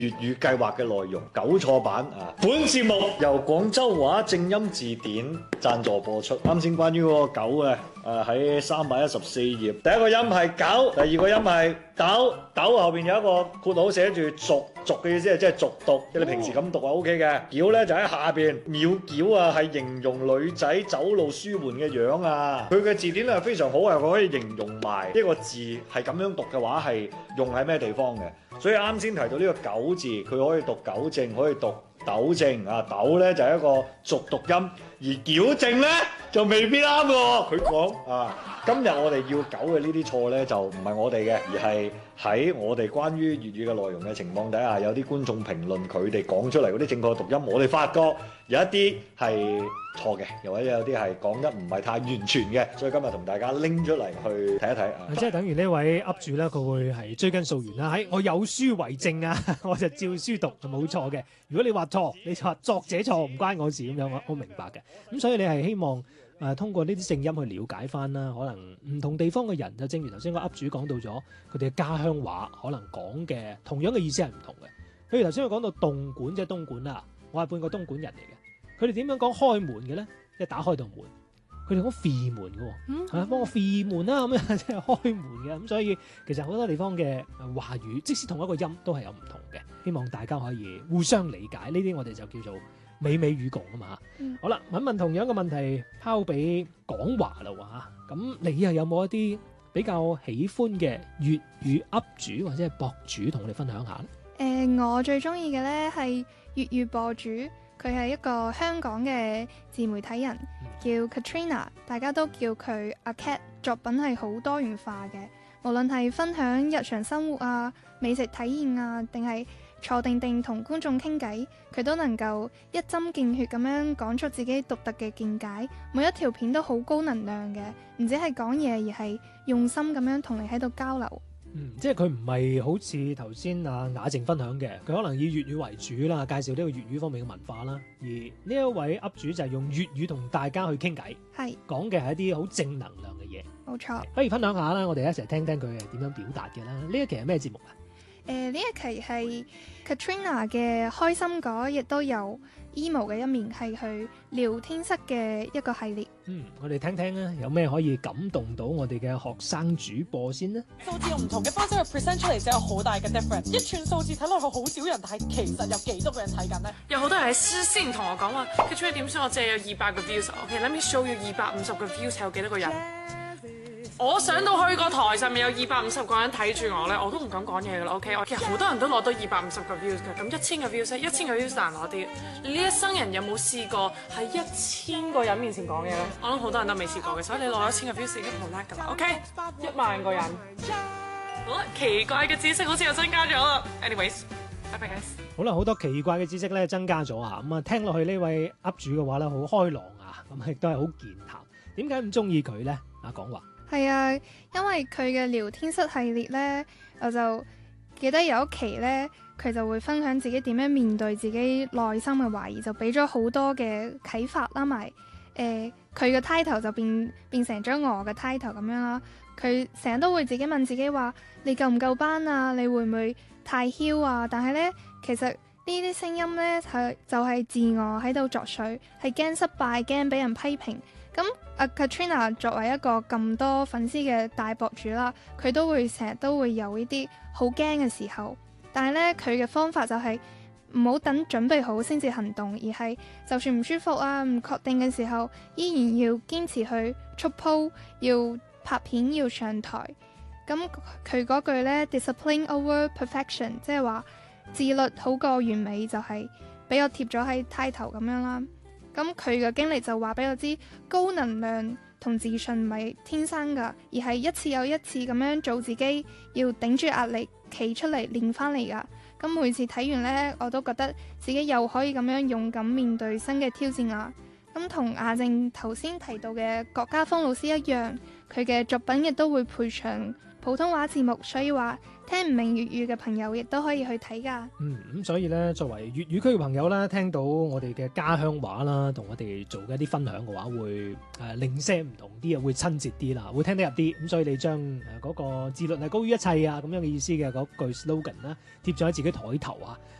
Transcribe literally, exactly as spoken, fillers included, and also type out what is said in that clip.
粵語計劃嘅內容，糾錯版啊！本節目由廣州話正音字典贊助播出。啱先關於嗰個狗嘅，誒喺三百一十四頁，第一個音係狗，第二個音係豆，豆後邊有一個括號寫住俗，俗嘅意思係即係俗讀，即係你平時咁讀係 O K 嘅。矯咧就喺下邊，秒矯啊係形容女仔走路舒緩嘅樣啊。佢嘅字典咧係非常好啊，佢可以形容埋一個字係咁樣讀嘅話係用喺咩地方嘅。所以啱先提到呢個狗字，佢可以讀糾正，可以讀糾正啊。糾咧就係一個俗讀音，而矯正咧就未必啱喎。佢講啊，今日我哋要糾嘅呢啲錯咧就唔係我哋嘅，而係喺我哋關於粵語嘅內容嘅情況底下，有啲觀眾評論佢哋講出嚟嗰啲正確讀音，我哋發覺有一啲係錯嘅，又或者有啲係講得唔係太完全嘅，所以今日同大家拎出嚟去睇一睇啊。 即係等於呢位 up 主咧，佢會係追根溯源啦。喺我有書為證啊，我就照書讀係冇錯嘅。如果你話錯，你就話作者錯，唔關我事咁樣，我好明白嘅。咁所以你係希望誒、呃、通過呢啲正音去了解翻啦，可能唔同地方嘅人就正如頭先個 up 主講到咗，佢哋嘅家鄉話可能講嘅同樣嘅意思係唔同嘅。譬如頭先佢講到東莞即係東莞啦，我係半個東莞人嚟嘅。佢哋點樣講開門嘅咧？即係打開道門，佢哋講飛門嘅喎， 嗯， 係啊，幫我飛門啦咁樣，即係開門嘅。咁所以其實好多地方嘅話語，即使同一個音都係有唔同嘅。希望大家可以互相理解，呢啲我哋就叫做美美與共啊嘛。 嗯、 好啦，問問同樣嘅問題，拋俾廣華啦喎。咁你又有冇一啲比較喜歡嘅粵語 up 主或者係博主同我哋分享下咧？ 誒、呃，我最中意嘅咧係粵語博主。佢係一個香港嘅自媒體人，叫 Katrina， 大家都叫佢阿 Cat。作品係好多元化嘅，無論係分享日常生活啊、美食體驗啊，定係坐定定同觀眾傾偈，佢都能夠一針見血咁樣講出自己獨特嘅見解。每一條片都好高能量嘅，唔止係講嘢，而係用心咁樣同你喺度交流。 嗯，即係佢唔係好似頭先阿雅靜分享嘅，佢可能以粵語為主啦，介紹呢個粵語方面嘅文化啦。而呢一位 up 主就係用粵語同大家去傾偈， 係講嘅係一啲好正能量嘅嘢。 冇錯， 不如分享下啦，我哋一齊聽聽佢係點樣表達嘅啦。呢一期係咩節目啊？ 誒、呃、呢一期係 Katrina 嘅開心果，亦都有 emo 嘅一面，係佢聊天室嘅一個系列。 嗯，我哋聽聽啊，有咩可以感動到我哋嘅學生主播先呢？ 數字用唔同嘅方式去 present 出嚟，就有好大嘅 difference。一串數字睇落去好少人睇，其實有幾多個人睇緊呢？ 有好多人喺私先同我講話 Katrina 點算？我淨係有二百個 views。OK，let me show you 二百五十個 views 係有幾多個人？我上到去個台上面有二百五十個人睇住我咧，我都唔敢講嘢噶啦。OK， 我其實好多人都攞到二百五十個 views 嘅，咁一千個 views，一千個 views 難攞啲。你呢一生人有冇試過喺一千個人面前講嘢咧？我諗好多人都未試過嘅，所以你攞一千個 views 已經好叻噶啦。OK， 一萬個人，好啦，奇怪嘅知識好似又增加咗啦。Anyways，拜拜 guys。 好啦，好多奇怪嘅知識咧增加咗啊！咁啊，聽落去呢位 up 主嘅話咧，好開朗啊，咁亦都係好健談。點解咁中意佢咧？啊，講話。 係啊，因為佢嘅聊天室系列呢，我就記得有一期呢，佢就會分享自己點樣面對自己內心嘅懷疑，就俾咗好多嘅啟發啦，埋誒佢嘅 title 就變變成咗我嘅 title 咁樣啦。佢成日都會自己問自己話：你夠唔夠班啊？你會唔會太囂啊？但係呢，其實呢啲聲音呢，係就係自我喺度作祟，係驚失敗，驚俾人批評。咁阿 Katrina 作為一個咁多粉絲嘅大博主啦，佢都會成日都會有呢啲好驚嘅時候，但係咧佢嘅方法就係唔好等準備好先至行動，而係就算唔舒服啊、唔確定嘅時候，依然要堅持去出 po，要拍片，要上台。咁佢嗰句咧 discipline over perfection， 即係話自律好過完美，就係俾我貼咗喺 title 咁樣啦。咁佢嘅經歷就話俾我知，高能量同自信唔係天生噶，而係一次又一次咁樣做自己，要頂住壓力，企出嚟練翻嚟噶。咁每次睇完呢，我都覺得自己又可以咁樣勇敢面對新嘅挑戰啦。咁同亞正頭先提到嘅郭家峰老師一樣，佢嘅作品亦都會配上普通話字幕，所以話聽唔明粵語嘅朋友亦都可以去睇㗎。 嗯，咁所以咧，作為粵語區嘅朋友啦，聽到我哋嘅家鄉話啦，同我哋做嘅一啲分享嘅話，會誒、呃、零舍唔同啲啊，會親切啲啦，會聽得入啲。咁所以你將誒嗰個自律係高於一切啊咁樣嘅意思嘅嗰句 slogan 啦，貼咗喺自己台頭啊，